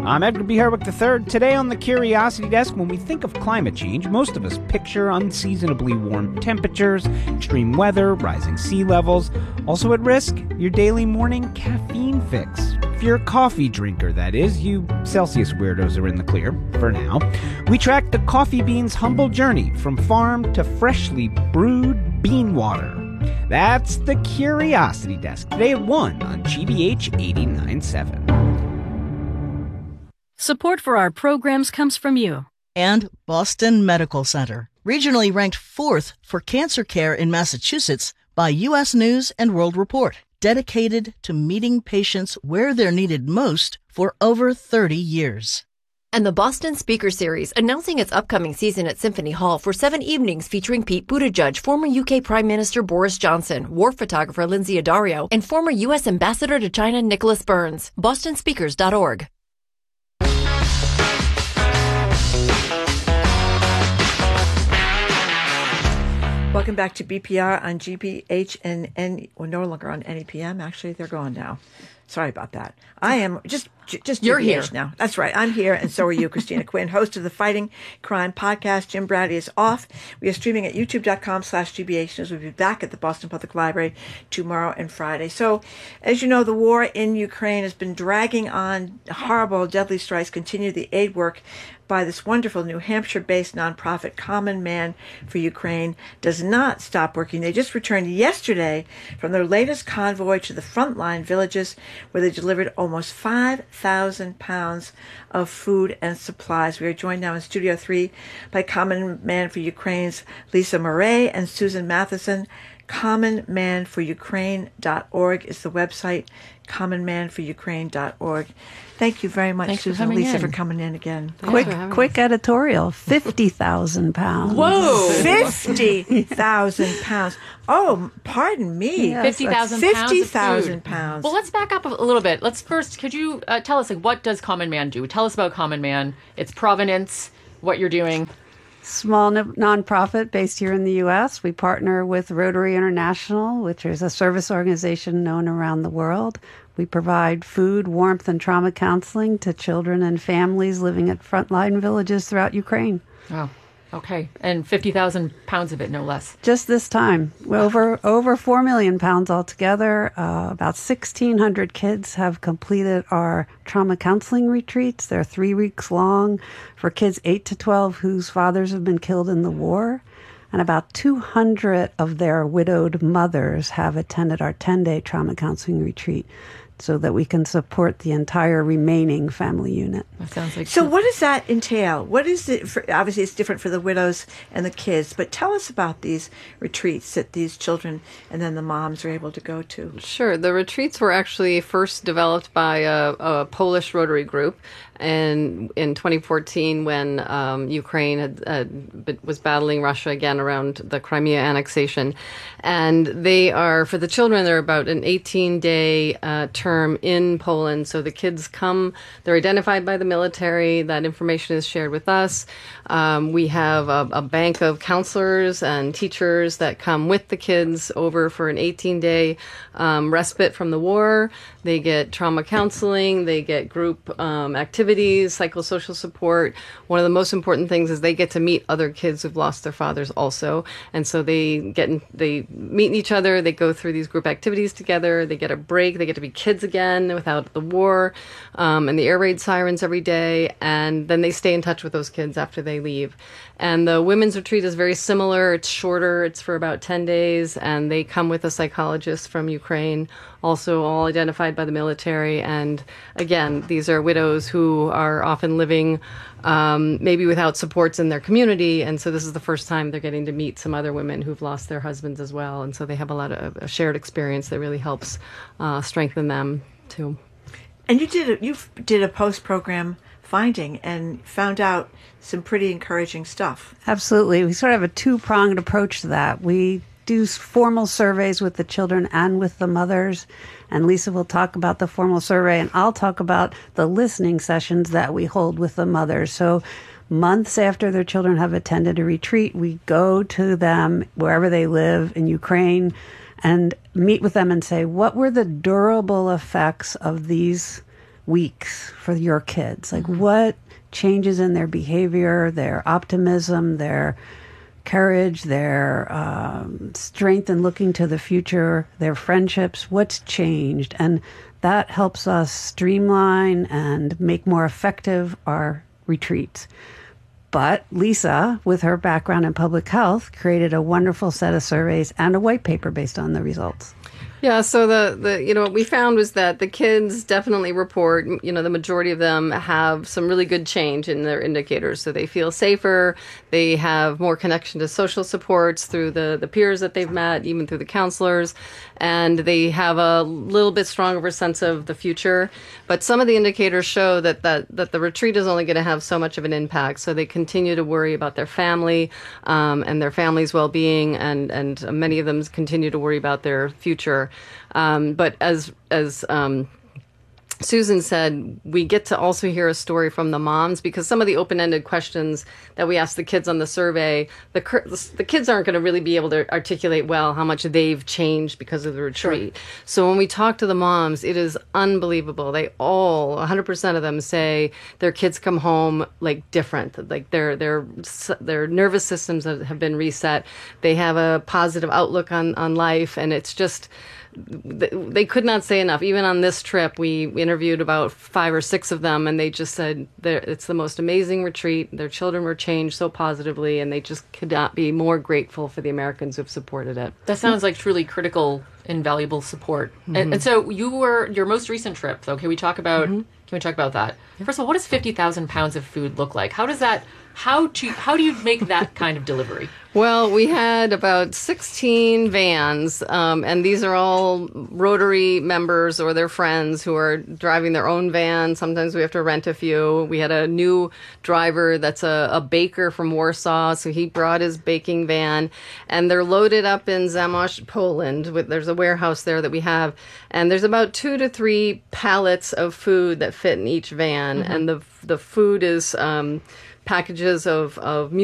I'm Edgar B. Herwick III. Today on the Curiosity Desk, when we think of climate change, most of us picture unseasonably warm temperatures, extreme weather, rising sea levels. Also at risk, your daily morning caffeine fix. If you're a coffee drinker, that is, you Celsius weirdos are in the clear, for now. We track the coffee bean's humble journey from farm to freshly brewed bean water. That's the Curiosity Desk, today at 1 on GBH 89.7. Support for our programs comes from you. And Boston Medical Center, regionally ranked 4th for cancer care in Massachusetts by U.S. News and World Report, dedicated to meeting patients where they're needed most for over 30 years. And the Boston Speaker Series, announcing its upcoming season at Symphony Hall for 7 evenings featuring Pete Buttigieg, former UK Prime Minister Boris Johnson, war photographer Lindsay Addario, and former U.S. Ambassador to China Nicholas Burns. BostonSpeakers.org. Welcome back to BPR on GBH and we're no longer on NEPM. Actually, they're gone now. Sorry about that. I am just You're GBH here now. That's right. I'm here, and so are you, Christina Quinn, host of the Fighting Crime podcast. Jim Bradley is off. We are streaming at youtube.com/GBH News. We'll be back at the Boston Public Library tomorrow and Friday. So, as you know, the war in Ukraine has been dragging on. Horrible, deadly strikes continue. The aid work by this wonderful New Hampshire-based nonprofit Common Man for Ukraine does not stop working. They just returned yesterday from their latest convoy to the frontline villages, where they delivered almost 5,000 pounds of food and supplies. We are joined now in Studio 3 by Common Man for Ukraine's Lisa Murray and Susan Matheson. CommonManForUkraine.org is the website, CommonManForUkraine.org. Thank you very much, Susan and Lisa, for coming in again. Quick editorial, 50,000 pounds. Whoa! 50,000 pounds. Oh, pardon me. Yes, 50,000 pounds. 50,000 pounds. Well, let's back up a little bit. Let's first, could you tell us, what does Common Man do? Tell us about Common Man, its provenance, what you're doing. Small nonprofit based here in the U.S. We partner with Rotary International, which is a service organization known around the world. We provide food, warmth, and trauma counseling to children and families living at frontline villages throughout Ukraine. Oh, okay. And 50,000 pounds of it, no less. Just this time. Over 4 million pounds altogether. About 1,600 kids have completed our trauma counseling retreats. They're 3 weeks long for kids 8 to 12 whose fathers have been killed in the war. And about 200 of their widowed mothers have attended our 10-day trauma counseling retreat, so that we can support the entire remaining family unit. That sounds like so. What does that entail? What is it? Obviously, it's different for the widows and the kids, but tell us about these retreats that these children and then the moms are able to go to. Sure. The retreats were actually first developed by a Polish Rotary group. And in 2014, when Ukraine was battling Russia again around the Crimea annexation. And they are, for the children, they're about an 18-day term in Poland. So the kids come, they're identified by the military. That information is shared with us. We have a bank of counselors and teachers that come with the kids over for an 18-day respite from the war. They get trauma counseling. They get group activities, psychosocial support. One of the most important things is they get to meet other kids who've lost their fathers also. And so they meet each other. They go through these group activities together. They get a break. They get to be kids again without the war and the air raid sirens every day. And then they stay in touch with those kids after they leave. And the women's retreat is very similar. It's shorter. It's for about 10 days. And they come with a psychologist from Ukraine, also all identified by the military. And again, these are widows who are often living maybe without supports in their community. And so this is the first time they're getting to meet some other women who've lost their husbands as well. And so they have a lot of a shared experience that really helps strengthen them too. And you did a post-program finding and found out some pretty encouraging stuff. Absolutely. We sort of have a two-pronged approach to that. We do formal surveys with the children and with the mothers, and Lisa will talk about the formal survey, and I'll talk about the listening sessions that we hold with the mothers. So months after their children have attended a retreat, we go to them wherever they live in Ukraine and meet with them and say, what were the durable effects of these weeks for your kids? Like what changes in their behavior, their optimism, their courage, their strength in looking to the future, their friendships, what's changed? And that helps us streamline and make more effective our retreats. But Lisa, with her background in public health, created a wonderful set of surveys and a white paper based on the results. Yeah, so the what we found was that the kids definitely report, the majority of them have some really good change in their indicators. So they feel safer, they have more connection to social supports through the peers that they've met, even through the counselors, and they have a little bit stronger sense of the future. But some of the indicators show that the retreat is only going to have so much of an impact. So they continue to worry about their family and their family's well-being, and many of them continue to worry about their future. But as Susan said, we get to also hear a story from the moms, because some of the open-ended questions that we asked the kids on the survey, the kids aren't going to really be able to articulate well how much they've changed because of the retreat. Sure. So when we talk to the moms, it is unbelievable. They all, 100% of them, say their kids come home like different, like their nervous systems have been reset. They have a positive outlook on life, and it's just, they could not say enough. Even on this trip, we interviewed about 5 or 6 of them, and they just said it's the most amazing retreat. Their children were changed so positively, and they just could not be more grateful for the Americans who have supported it. That sounds like truly critical and valuable support. Mm-hmm. And so your most recent trip, though, can we talk about that? Yeah. First of all, what does 50,000 pounds of food look like? How do you make that kind of delivery? Well, we had about 16 vans, and these are all Rotary members or their friends who are driving their own van. Sometimes we have to rent a few. We had a new driver that's a baker from Warsaw, so he brought his baking van, and they're loaded up in Zamość, Poland. There's a warehouse there that we have, and there's about 2 to 3 pallets of food that fit in each van, and the food is packages of